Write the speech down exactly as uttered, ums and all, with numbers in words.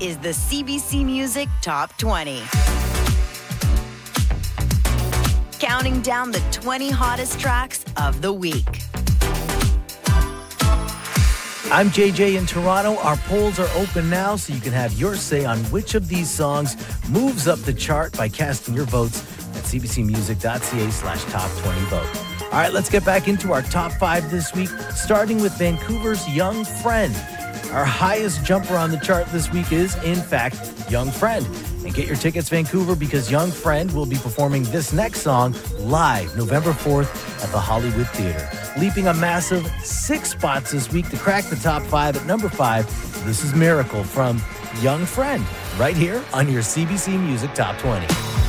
is the C B C Music Top twenty. Counting down the twenty hottest tracks of the week. I'm J J in Toronto. Our polls are open now, so you can have your say on which of these songs moves up the chart by casting your votes at cbcmusic.ca slash top 20 vote. All right, let's get back into our top five this week, starting with Vancouver's Young Friend. Our highest jumper on the chart this week is, in fact, Young Friend. And get your tickets, Vancouver, because Young Friend will be performing this next song live November fourth at the Hollywood Theater. Leaping a massive six spots this week to crack the top five at number five, this is Miracle from Young Friend, right here on your C B C Music Top twenty.